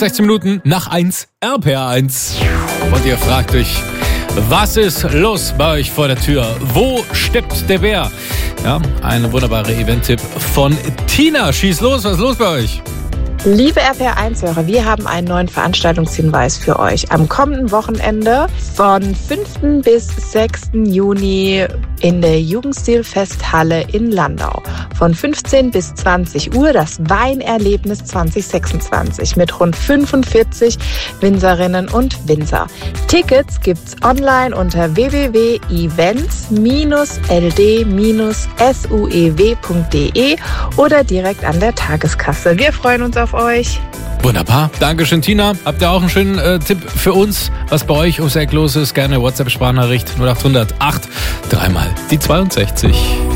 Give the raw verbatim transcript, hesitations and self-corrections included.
sechzehn Minuten nach eins, R P R eins. Und ihr fragt euch, was ist los bei euch vor der Tür? Wo steppt der Bär? Ja, ein wunderbarer Event-Tipp von Tina. Schieß los, was ist los bei euch? Liebe R P R eins-Hörer, wir haben einen neuen Veranstaltungshinweis für euch. Am kommenden Wochenende von fünften bis sechsten Juni in der Jugendstilfesthalle in Landau. Von fünfzehn bis zwanzig Uhr das Weinerlebnis zwanzig sechsundzwanzig mit rund fünfundvierzig Winzerinnen und Winzer. Tickets gibt's online unter w w w punkt events l d suew punkt d e oder direkt an der Tageskasse. Wir freuen uns auf euch. Wunderbar. Dankeschön, Tina. Habt ihr auch einen schönen äh, Tipp für uns, was bei euch ums Eck los ist? Gerne WhatsApp-Sprachnachricht null acht hundert acht, dreimal die zweiundsechzig.